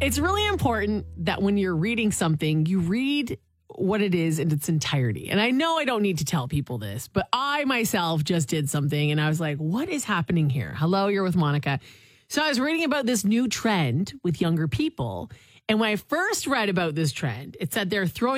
It's really important that when you're reading something, you read what it is in its entirety. And I know I don't need to tell people this, but I myself just did something and I was like, what is happening here? Hello, you're with Monica. So I was reading about this new trend with younger people. And when I first read about this trend, it said they're throwing